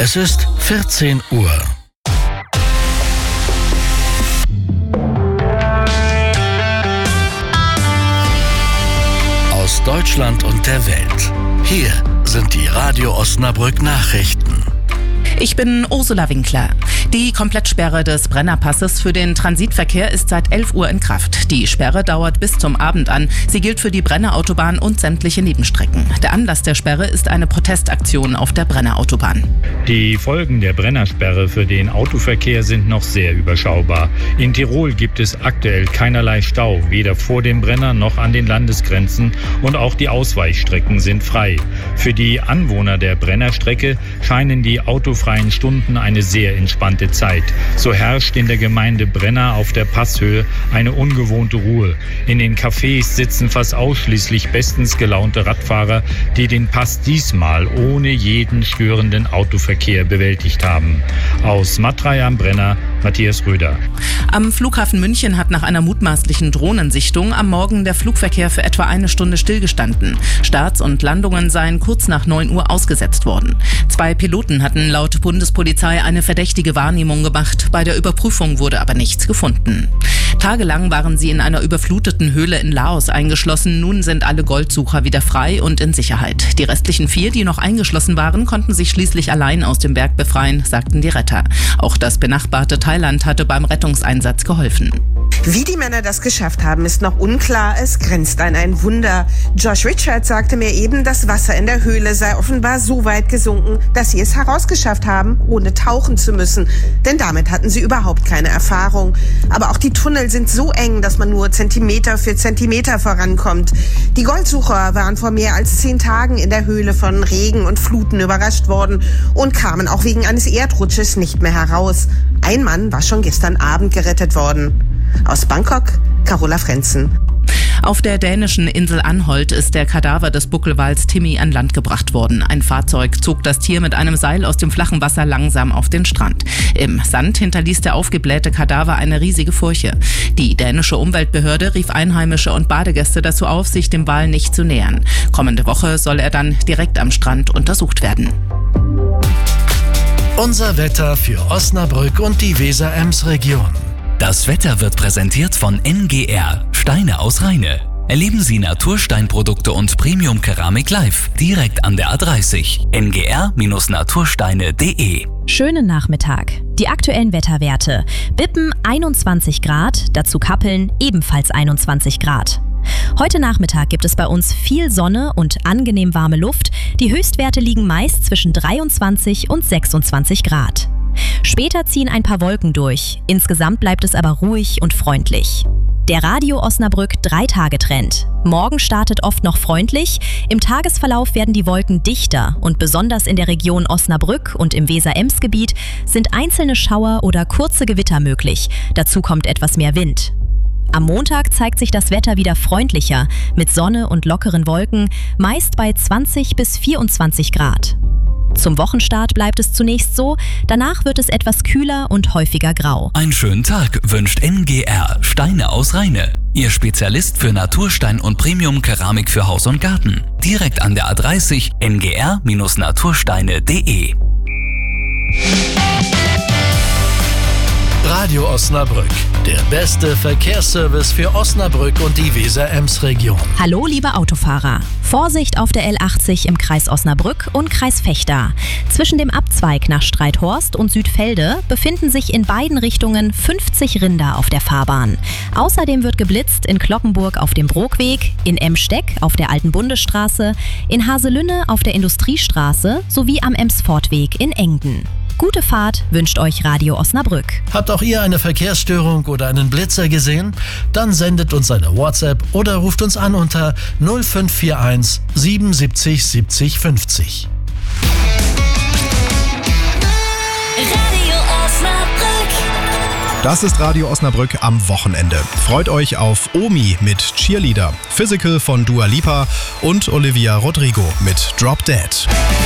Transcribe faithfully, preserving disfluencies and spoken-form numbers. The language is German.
Es ist vierzehn Uhr. Aus Deutschland und der Welt. Hier sind die Radio Osnabrück Nachrichten. Ich bin Ursula Winkler. Die Komplettsperre des Brennerpasses für den Transitverkehr ist seit elf Uhr in Kraft. Die Sperre dauert bis zum Abend an. Sie gilt für die Brennerautobahn und sämtliche Nebenstrecken. Der Anlass der Sperre ist eine Protestaktion auf der Brennerautobahn. Die Folgen der Brennersperre für den Autoverkehr sind noch sehr überschaubar. In Tirol gibt es aktuell keinerlei Stau, weder vor dem Brenner noch an den Landesgrenzen, und auch die Ausweichstrecken sind frei. Für die Anwohner der Brennerstrecke scheinen die autofreien Stunden eine sehr entspannte Zeit. So herrscht in der Gemeinde Brenner auf der Passhöhe eine ungewohnte Ruhe. In den Cafés sitzen fast ausschließlich bestens gelaunte Radfahrer, die den Pass diesmal ohne jeden störenden Autoverkehr bewältigt haben. Aus Matrei am Brenner, Matthias Röder. Am Flughafen München hat nach einer mutmaßlichen Drohnensichtung am Morgen der Flugverkehr für etwa eine Stunde stillgestanden. Starts und Landungen seien kurz nach neun Uhr ausgesetzt worden. Zwei Piloten hatten laut Bundespolizei eine verdächtige Wahrnehmung gemacht. Bei der Überprüfung wurde aber nichts gefunden. Tagelang waren sie in einer überfluteten Höhle in Laos eingeschlossen. Nun sind alle Goldsucher wieder frei und in Sicherheit. Die restlichen vier, die noch eingeschlossen waren, konnten sich schließlich allein aus dem Berg befreien, sagten die Retter. Auch das benachbarte Thailand hatte beim Rettungseinsatz geholfen. Wie die Männer das geschafft haben, ist noch unklar. Es grenzt an ein Wunder. Josh Richards sagte mir eben, das Wasser in der Höhle sei offenbar so weit gesunken, dass sie es herausgeschafft haben, ohne tauchen zu müssen. Denn damit hatten sie überhaupt keine Erfahrung. Aber auch die Tunnel sind so eng, dass man nur Zentimeter für Zentimeter vorankommt. Die Goldsucher waren vor mehr als zehn Tagen in der Höhle von Regen und Fluten überrascht worden und kamen auch wegen eines Erdrutsches nicht mehr heraus. Ein Mann war schon gestern Abend gerettet worden. Aus Bangkok, Carola Frenzen. Auf der dänischen Insel Anholt ist der Kadaver des Buckelwals Timmy an Land gebracht worden. Ein Fahrzeug zog das Tier mit einem Seil aus dem flachen Wasser langsam auf den Strand. Im Sand hinterließ der aufgeblähte Kadaver eine riesige Furche. Die dänische Umweltbehörde rief Einheimische und Badegäste dazu auf, sich dem Wal nicht zu nähern. Kommende Woche soll er dann direkt am Strand untersucht werden. Unser Wetter für Osnabrück und die Weser-Ems-Region. Das Wetter wird präsentiert von N G R, Steine aus Rheine. Erleben Sie Natursteinprodukte und Premium-Keramik live, direkt an der A dreißig. N G R Natursteine punkt de. Schönen Nachmittag. Die aktuellen Wetterwerte. Bippen einundzwanzig Grad, dazu Kappeln ebenfalls einundzwanzig Grad. Heute Nachmittag gibt es bei uns viel Sonne und angenehm warme Luft. Die Höchstwerte liegen meist zwischen dreiundzwanzig und sechsundzwanzig Grad. Später ziehen ein paar Wolken durch. Insgesamt bleibt es aber ruhig und freundlich. Der Radio Osnabrück drei-Tage-Trend. Morgen startet oft noch freundlich. Im Tagesverlauf werden die Wolken dichter und besonders in der Region Osnabrück und im Weser-Ems-Gebiet sind einzelne Schauer oder kurze Gewitter möglich. Dazu kommt etwas mehr Wind. Am Montag zeigt sich das Wetter wieder freundlicher, mit Sonne und lockeren Wolken, meist bei zwanzig bis vierundzwanzig Grad. Zum Wochenstart bleibt es zunächst so, danach wird es etwas kühler und häufiger grau. Einen schönen Tag wünscht N G R, Steine aus Rheine. Ihr Spezialist für Naturstein und Premium-Keramik für Haus und Garten. Direkt an der A dreißig, N G R Natursteine punkt de. Radio Osnabrück, der beste Verkehrsservice für Osnabrück und die Weser-Ems-Region. Hallo liebe Autofahrer. Vorsicht auf der L achtzig im Kreis Osnabrück und Kreis Vechta. Zwischen dem Abzweig nach Streithorst und Südfelde befinden sich in beiden Richtungen fünfzig Rinder auf der Fahrbahn. Außerdem wird geblitzt in Glockenburg auf dem Brookweg, in Emsteck auf der Alten Bundesstraße, in Haselünne auf der Industriestraße sowie am Emsfortweg in Engden. Gute Fahrt wünscht euch Radio Osnabrück. Habt auch ihr eine Verkehrsstörung oder einen Blitzer gesehen? Dann sendet uns eine WhatsApp oder ruft uns an unter null fünf vier eins siebenundsiebzig siebzig fünfzig. Radio Osnabrück. Das ist Radio Osnabrück am Wochenende. Freut euch auf Omi mit Cheerleader, Physical von Dua Lipa und Olivia Rodrigo mit Drop Dead.